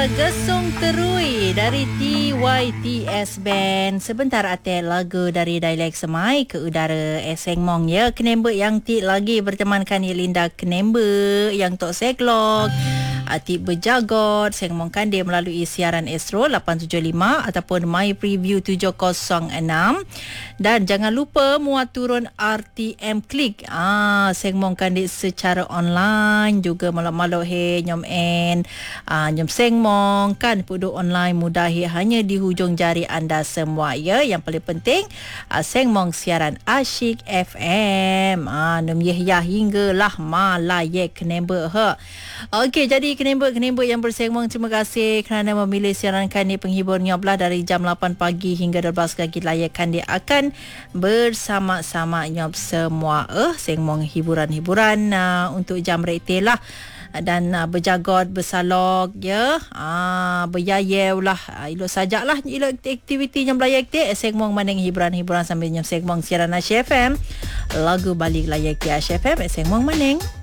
Gesung Terui dari TYTS Band. Sebentar ate lagu dari dialek semai ke udara Seng Mong ya. Kenembe yang ti lagi bertemankan Yelinda Kenembe yang tok seklok. Atik berjagot Seng Mong Kandil melalui siaran Astro 875 ataupun My Preview 706. Dan jangan lupa muat turun RTM Klik. Seng Mong Kandil secara online juga malak-malak he nyom en nyom Seng Mong kan puduk online mudah hanya di hujung jari anda semua ya. Yang paling penting Seng Mong siaran Asyik FM nom Yahya hinggalah Malaya Kenembe ha. Okey, jadi Kenembe yang berseng Mong, terima kasih kerana memilih siaran Kandi penghibur nyoblah dari jam 8 pagi hingga 12 pagi. Layak Kandi akan bersama-sama nyob semua Seng Mong hiburan-hiburan untuk jam reti lah. Dan berjagot, bersalog ya, beryayew lah, elok sajalah elok aktiviti yang layak te. Seng Mong maneng hiburan-hiburan sambil nyom Seng Mong siaran Asyik FM. Lagu balik layak ke Asyik FM Seng Mong maneng.